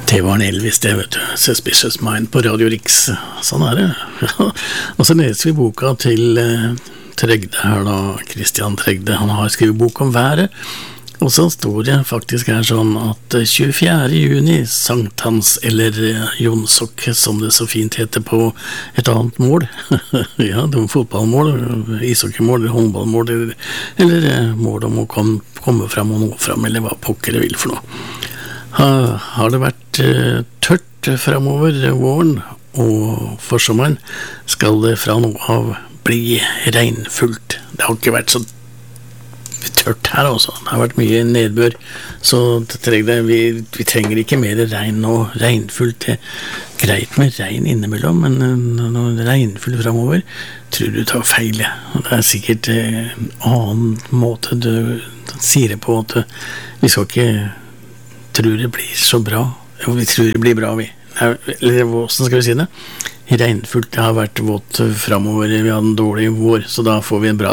Det var en Elvis, det vet du. Suspicious Mind på Radio Riks. Sånn det. Og så leser vi boka til Tregde her da, Christian Tregde. Han har skrevet bok om været. Og så står det faktisk her sånn at 24. juni, Sankthans eller Jonsok, som det så fint heter på et annet mål. Ja, det var fotballmål, ishockeymål, håndballmål, eller mål om å komme fram og nå fram, eller hva pokker det vil for noe. Har det vært tørt fremover våren, og for sommeren skal det fra nå av bli regnfullt. Det har ikke vært så tørt her også. Det har vært mye nedbør, så vi trenger ikke mer regn og regnfullt. Det greit med regn innimellom, men når regnfullt fremover, tror du tar feil. Det sikkert en annen måte du sier det på, at vi skal ikke tro det blir så bra. Jo, vi tror det blir bra, vi. Eller hvordan skal vi si det? Regnfullt, det har vært vått fremover, vi har en dårlig vår, så da får vi en bra